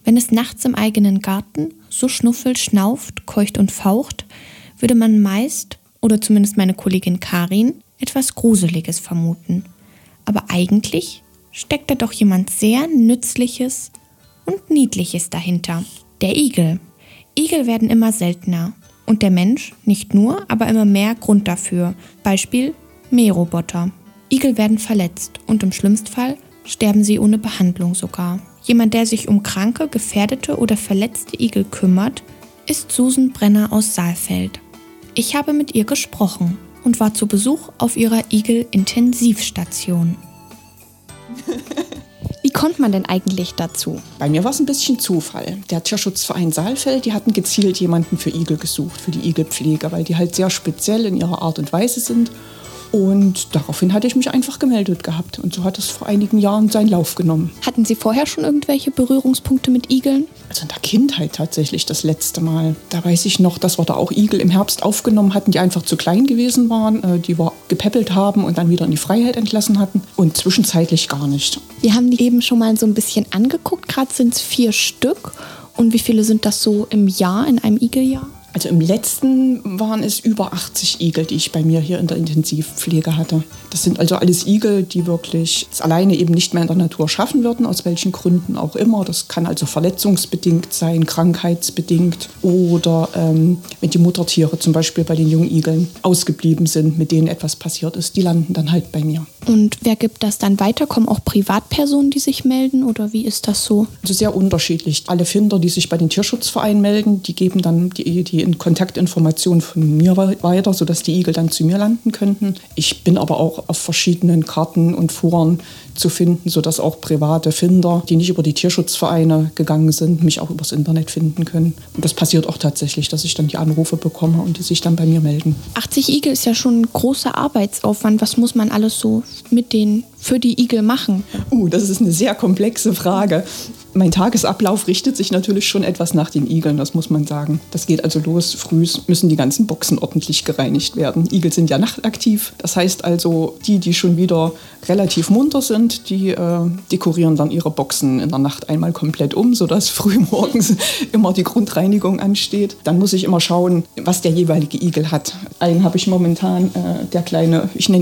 Wenn es nachts im eigenen Garten so schnuffelt, schnauft, keucht und faucht, würde man meist, oder zumindest meine Kollegin Karin, etwas Gruseliges vermuten. Aber eigentlich steckt da doch jemand sehr Nützliches und Niedliches dahinter. Der Igel. Igel werden immer seltener. Und der Mensch nicht nur, aber immer mehr Grund dafür. Beispiel Mähroboter. Igel werden verletzt und im schlimmsten Fall sterben sie ohne Behandlung sogar. Jemand, der sich um kranke, gefährdete oder verletzte Igel kümmert, ist Susan Brenner aus Saalfeld. Ich habe mit ihr gesprochen und war zu Besuch auf ihrer Igel-Intensivstation. Wie kommt man denn eigentlich dazu? Bei mir war es ein bisschen Zufall. Der Tierschutzverein Saalfeld, die hatten gezielt jemanden für Igel gesucht, für die Igelpflege, weil die halt sehr speziell in ihrer Art und Weise sind. Und daraufhin hatte ich mich einfach gemeldet gehabt. Und so hat es vor einigen Jahren seinen Lauf genommen. Hatten Sie vorher schon irgendwelche Berührungspunkte mit Igeln? Also in der Kindheit tatsächlich das letzte Mal. Da weiß ich noch, dass wir da auch Igel im Herbst aufgenommen hatten, die einfach zu klein gewesen waren, die wir gepäppelt haben und dann wieder in die Freiheit entlassen hatten. Und zwischenzeitlich gar nicht. Wir haben die eben schon mal so ein bisschen angeguckt. Gerade sind es 4 Stück. Und wie viele sind das so im Jahr, in einem Igeljahr? Also im letzten waren es über 80 Igel, die ich bei mir hier in der Intensivpflege hatte. Das sind also alles Igel, die wirklich es alleine eben nicht mehr in der Natur schaffen würden, aus welchen Gründen auch immer. Das kann also verletzungsbedingt sein, krankheitsbedingt oder wenn die Muttertiere zum Beispiel bei den Jungigeln ausgeblieben sind, mit denen etwas passiert ist, die landen dann halt bei mir. Und wer gibt das dann weiter? Kommen auch Privatpersonen, die sich melden oder wie ist das so? Also sehr unterschiedlich. Alle Finder, die sich bei den Tierschutzvereinen melden, die geben dann die Kontaktinformationen von mir weiter, sodass die Igel dann zu mir landen könnten. Ich bin aber auch auf verschiedenen Karten und Foren zu finden, sodass auch private Finder, die nicht über die Tierschutzvereine gegangen sind, mich auch übers Internet finden können. Und das passiert auch tatsächlich, dass ich dann die Anrufe bekomme und die sich dann bei mir melden. 80 Igel ist ja schon ein großer Arbeitsaufwand. Was muss man alles so für die Igel machen? Das ist eine sehr komplexe Frage. Mein Tagesablauf richtet sich natürlich schon etwas nach den Igeln, das muss man sagen. Das geht also los, früh müssen die ganzen Boxen ordentlich gereinigt werden. Igel sind ja nachtaktiv, das heißt also, die schon wieder relativ munter sind, die dekorieren dann ihre Boxen in der Nacht einmal komplett sodass früh morgens immer die Grundreinigung ansteht. Dann muss ich immer schauen, was der jeweilige Igel hat. Einen habe ich momentan, der kleine, ich nenne